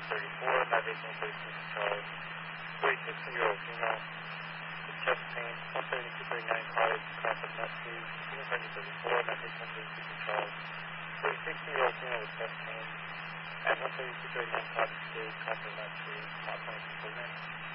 134, navigation 132 control. 46-year-old female with chest pain. 13239 cars, cross of Nestle. Signal target 34, navigation 132 control. 46-year-old female with chest pain. At 13239 cars, cross of Nestle. Small 22 program.